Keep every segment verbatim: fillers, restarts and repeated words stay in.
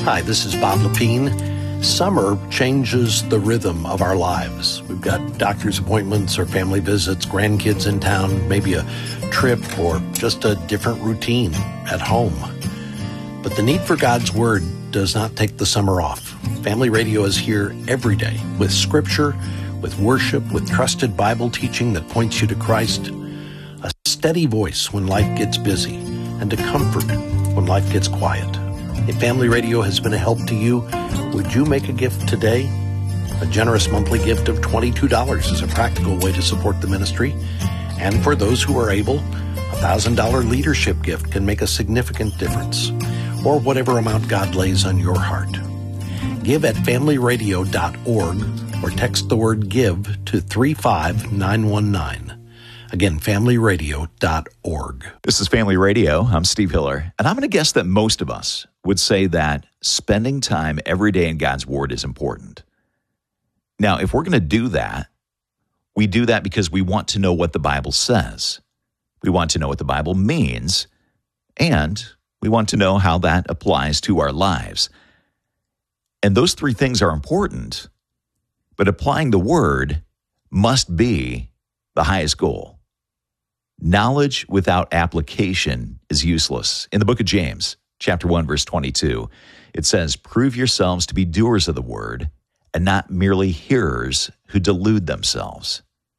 Hi, this is Bob Lepine. Summer changes the rhythm of our lives. We've got doctor's appointments or family visits, grandkids in town, maybe a trip or just a different routine at home. But the need for God's Word does not take the summer off. Family Radio is here every day with scripture, with worship, with trusted Bible teaching that points you to Christ, a steady voice when life gets busy, and a comfort when life gets quiet. If Family Radio has been a help to you, would you make a gift today? A generous monthly gift of twenty-two dollars is a practical way to support the ministry. And for those who are able, a one thousand dollars leadership gift can make a significant difference, or whatever amount God lays on your heart. Give at family radio dot org or text the word GIVE to three five nine one nine. Again, family radio dot org. This is Family Radio. I'm Steve Hiller, and I'm going to guess that most of us would say that spending time every day in God's Word is important. Now, if we're going to do that, we do that because we want to know what the Bible says. We want to know what the Bible means, and we want to know how that applies to our lives. And those three things are important, but applying the Word must be the highest goal. Knowledge without application is useless. In the book of James, chapter one, verse twenty-two, it says, "Prove yourselves to be doers of the word and not merely hearers who delude themselves."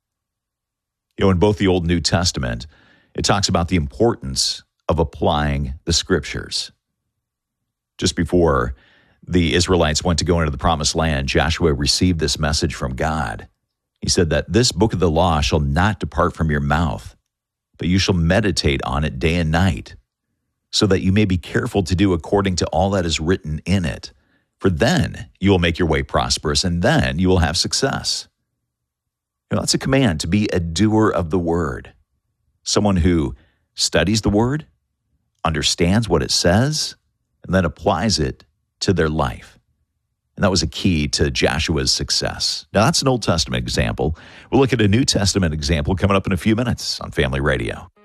You know, in both the Old and New Testament, it talks about the importance of applying the scriptures. Just before the Israelites went to go into the promised land, Joshua received this message from God. He said that this book of the law shall not depart from your mouth, but you shall meditate on it day and night, so that you may be careful to do according to all that is written in it. For then you will make your way prosperous, and then you will have success. You know, that's a command to be a doer of the word, someone who studies the word, understands what it says, and then applies it to their life. And that was a key to Joshua's success. Now, that's an Old Testament example. We'll look at a New Testament example coming up in a few minutes on Family Radio.